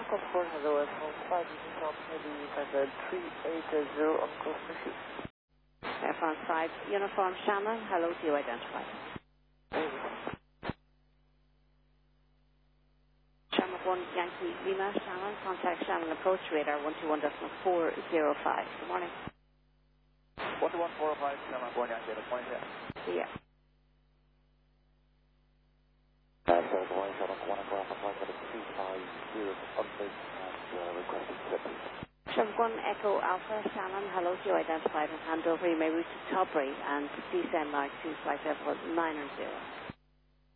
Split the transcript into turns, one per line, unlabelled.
Comfort, hello, F1 5, using top heavy, United 380 on course receipt.
F1 5, Uniform Shannon, hello, do you identify? Shannon 1, Yankee Lima, Shannon, contact Shannon approach radar 121.405. Good morning.
121.405, Shannon 1, Yankee, the point here.
Yeah.
So the line shot on 1 o'clock, I'm going to 250 update and requesting acceptance.
Shannon 1, Echo Alpha, Shannon, hello, do you identify and hand over? You may route to Tobry and descend now to flight level 900.